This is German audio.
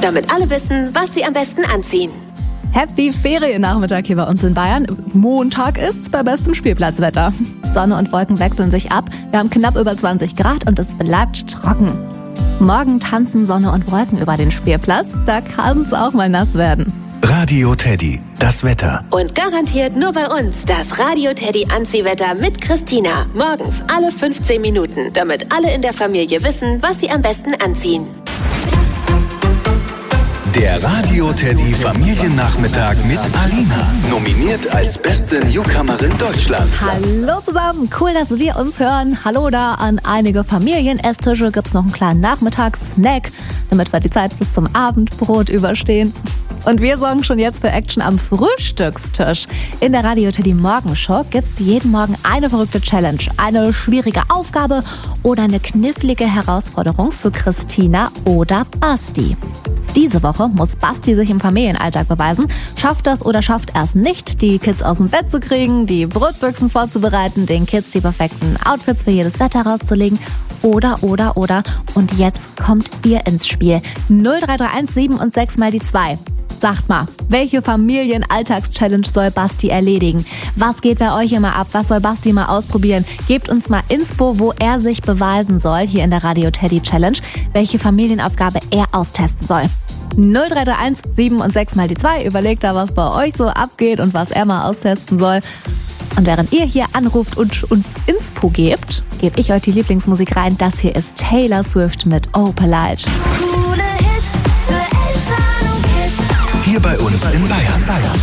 damit alle wissen, was sie am besten anziehen. Happy Feriennachmittag hier bei uns in Bayern. Montag ist's bei bestem Spielplatzwetter. Sonne und Wolken wechseln sich ab. Wir haben knapp über 20 Grad und es bleibt trocken. Morgen tanzen Sonne und Wolken über den Spielplatz. Da kann's auch mal nass werden. Radio Teddy, das Wetter. Und garantiert nur bei uns das Radio Teddy Anziehwetter mit Christina. Morgens alle 15 Minuten, damit alle in der Familie wissen, was sie am besten anziehen. Der Radio Teddy Familiennachmittag mit Alina. Nominiert als beste Newcomerin Deutschlands. Hallo zusammen, cool, dass wir uns hören. Hallo da an einige Familienestische. Gibt's noch einen kleinen Nachmittagssnack, damit wir die Zeit bis zum Abendbrot überstehen. Und wir sorgen schon jetzt für Action am Frühstückstisch. In der Radio Teddy Morgenshow gibt's jeden Morgen eine verrückte Challenge, eine schwierige Aufgabe oder eine knifflige Herausforderung für Christina oder Basti. Diese Woche muss Basti sich im Familienalltag beweisen. Schafft das oder schafft erst nicht, die Kids aus dem Bett zu kriegen, die Brotbüchsen vorzubereiten, den Kids die perfekten Outfits für jedes Wetter rauszulegen. Oder. Und jetzt kommt ihr ins Spiel. 0331 7 und 6 mal die 2. Sagt mal, welche Familienalltagschallenge soll Basti erledigen? Was geht bei euch immer ab? Was soll Basti mal ausprobieren? Gebt uns mal Inspo, wo er sich beweisen soll, hier in der Radio Teddy Challenge, welche Familienaufgabe er austesten soll. 0331 7 und 6 mal die 2. Überlegt da, was bei euch so abgeht und was er mal austesten soll. Und während ihr hier anruft und uns Inspo gebt, gebe ich euch die Lieblingsmusik rein. Das hier ist Taylor Swift mit Oh Polite. Hier bei uns in Bayern.